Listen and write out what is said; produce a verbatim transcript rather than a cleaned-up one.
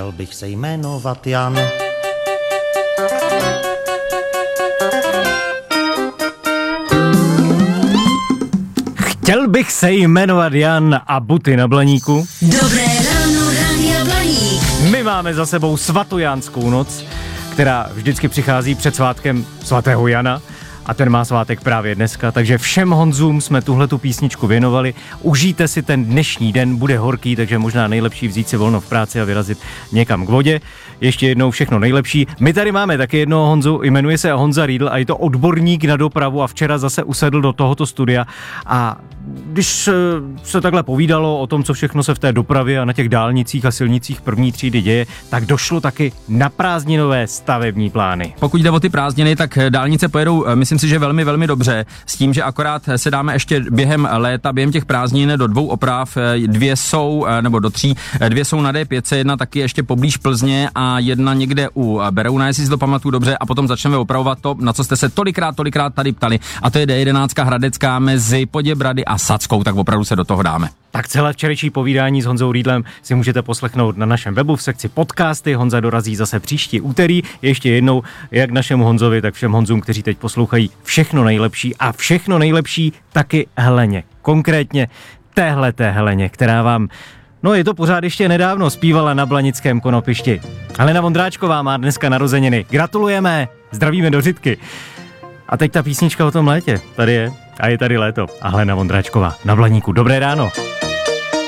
Chtěl bych se jmenovat Jan. Chtěl bych se jmenovat Jan a buty na Blaníku. Dobré ráno, Rádia Blaník. My máme za sebou svatojánskou noc, která vždycky přichází před svátkem svatého Jana. A ten má svátek právě dneska, takže všem Honzům jsme tuhletu písničku věnovali. Užijte si ten dnešní den, bude horký, takže možná nejlepší vzít si volno v práci a vyrazit někam k vodě. Ještě jednou všechno nejlepší. My tady máme taky jednoho Honzu, jmenuje se Honza Riedl a je to odborník na dopravu a včera zase usedl do tohoto studia. A když se takhle povídalo o tom, co všechno se v té dopravě a na těch dálnicích a silnicích první třídy děje, tak došlo taky na prázdninové stavební plány. Pokud jde o ty prázdniny, tak dálnice pojedou, myslím si, že velmi, velmi dobře, s tím, že akorát se dáme ještě během léta, během těch prázdnin do dvou oprav, dvě jsou, nebo do tří, dvě jsou na D pět, jedna taky ještě poblíž Plzně a jedna někde u Berouna, jestli si to pamatuju dobře, a potom začneme opravovat to, na co jste se tolikrát, tolikrát tady ptali, a to je D jedenáct Hradecká mezi Poděbrady a Sackou, tak opravdu se do toho dáme. Tak celé včerejší povídání s Honzou Riedlem si můžete poslechnout na našem webu v sekci podcasty. Honza dorazí zase příští úterý. Ještě jednou, jak našemu Honzovi, tak všem Honzům, kteří teď poslouchají, všechno nejlepší a všechno nejlepší taky Heleně. Konkrétně téhleté Heleně, která vám, no je to pořád ještě nedávno, zpívala na blanickém konopišti. Helena Vondráčková má dneska narozeniny. Gratulujeme, zdravíme do Řitky. A teď ta písnička o tom létě. Tady je. A je tady léto. A Helena Vondráčková na Blaníku. Dobré ráno.